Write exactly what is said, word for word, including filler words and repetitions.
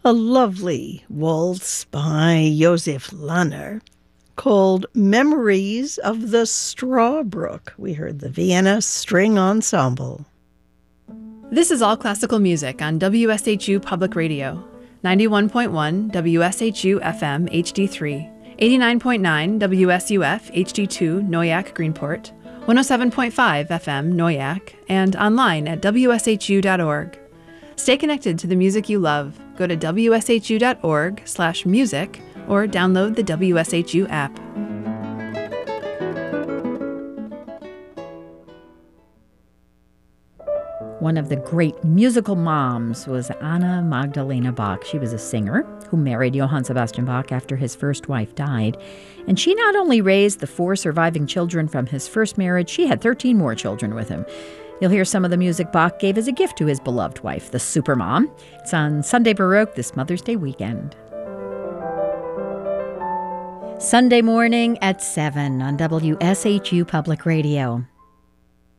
a lovely waltz by Josef Lanner called Memories of the Strawbrook. We heard the Vienna String Ensemble. This is All Classical Music on W S H U Public Radio, ninety-one point one W S H U F M H D three, eighty-nine point nine W S U F H D two Noyak Greenport, one oh seven point five F M Noyak, and online at W S H U dot org. Stay connected to the music you love. Go to W S H U dot org slash music or download the W S H U app. One of the great musical moms was Anna Magdalena Bach. She was a singer who married Johann Sebastian Bach after his first wife died. And she not only raised the four surviving children from his first marriage, she had thirteen more children with him. You'll hear some of the music Bach gave as a gift to his beloved wife, the Supermom. It's on Sunday Baroque this Mother's Day weekend. Sunday morning at seven on W S H U Public Radio.